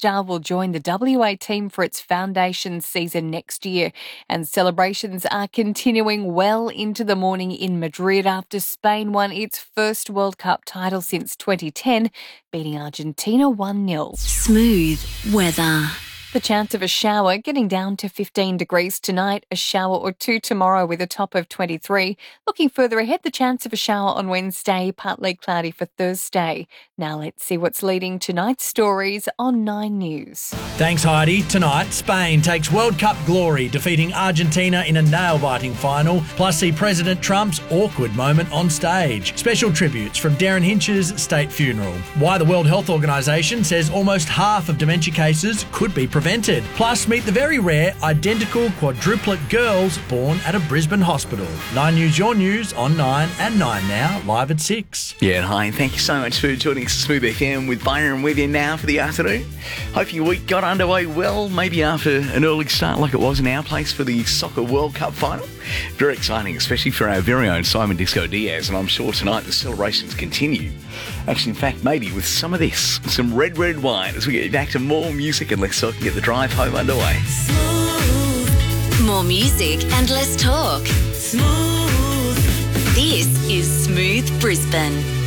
star will join the WA team for its foundation season next year, and celebrations are continuing well into the morning in Madrid after Spain won its first World Cup title since 2010, beating Argentina 1-0. Smooth weather. The chance of a shower getting down to 15 degrees tonight, a shower or two tomorrow with a top of 23. Looking further ahead, the chance of a shower on Wednesday, partly cloudy for Thursday. Now let's see what's leading tonight's stories on 9 News. Thanks, Heidi. Tonight, Spain takes World Cup glory, defeating Argentina in a nail-biting final, plus see President Trump's awkward moment on stage. Special tributes from Darren Hinch's state funeral. Why the World Health Organisation says almost half of dementia cases could be prevented. Plus, meet the very rare identical quadruplet girls born at a Brisbane hospital. 9 News, your news on 9 and 9 now, live at 6. Yeah, hi. Thank you so much for joining Smooth FM with Byron with you now for the afternoon. Hope your week got underway well, maybe after an early start like it was in our place for the Soccer World Cup final. Very exciting, especially for our very own Simon Disco Diaz, and I'm sure tonight the celebrations continue. Actually, in fact, maybe with some of this, some red wine, as we get back to more music and less talk and get the drive home underway. Smooth. More music and less talk. Smooth. This is Smooth Brisbane.